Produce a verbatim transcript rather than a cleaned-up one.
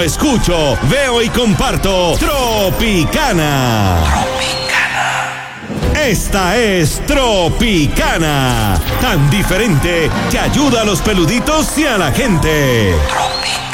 escucho, veo y comparto Tropicana. Tropicana. Esta es Tropicana, tan diferente que ayuda a los peluditos y a la gente. Tropicana.